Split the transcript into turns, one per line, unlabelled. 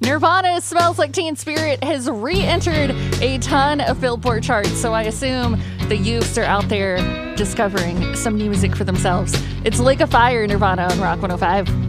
Nirvana Smells Like Teen Spirit has re-entered a ton of Billboard charts, so I assume the youths are out there discovering some new music for themselves. It's Lake of Fire, Nirvana on Rock 105.